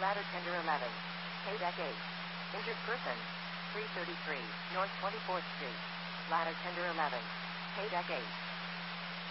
Ladder tender 11. Paydeck 8. Injured person. 333 North 24th Street. Ladder tender 11. Paydeck 8.